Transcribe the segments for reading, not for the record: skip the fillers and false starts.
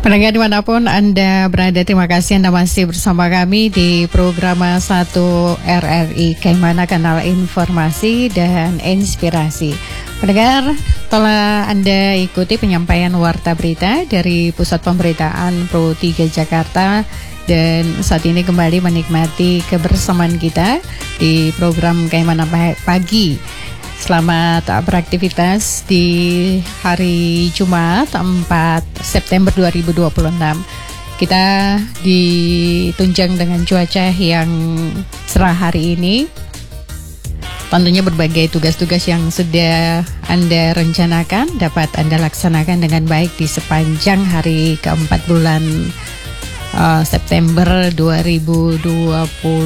Pendengar dimanapun Anda berada, terima kasih Anda masih bersama kami di program 1 RRI Kaimana, kanal informasi dan inspirasi. Pendengar, telah Anda ikuti penyampaian warta berita dari Pusat Pemberitaan Pro 3 Jakarta, dan saat ini kembali menikmati kebersamaan kita di program Kaimana Pagi. Selamat beraktivitas di hari Jumat 4 September 2026. Kita ditunjang dengan cuaca yang cerah hari ini. Tentunya berbagai tugas-tugas yang sudah Anda rencanakan dapat Anda laksanakan dengan baik di sepanjang hari keempat bulan September 2026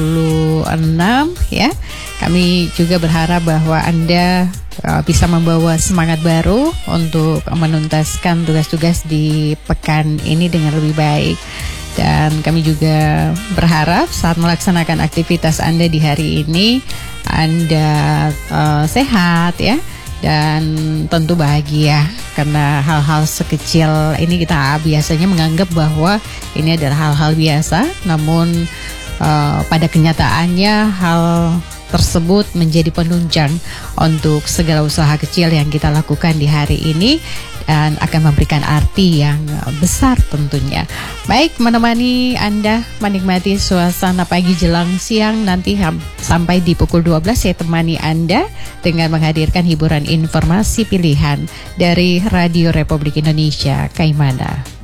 ya. Kami juga berharap bahwa Anda bisa membawa semangat baru untuk menuntaskan tugas-tugas di pekan ini dengan lebih baik. Dan kami juga berharap saat melaksanakan aktivitas Anda di hari ini, Anda sehat ya, dan tentu bahagia, karena hal-hal sekecil ini kita biasanya menganggap bahwa ini adalah hal-hal biasa, namun pada kenyataannya hal tersebut menjadi penunjang untuk segala usaha kecil yang kita lakukan di hari ini, dan akan memberikan arti yang besar tentunya. Baik, menemani Anda menikmati suasana pagi jelang siang nanti sampai di pukul 12, saya temani Anda dengan menghadirkan hiburan informasi pilihan dari Radio Republik Indonesia Kaimana.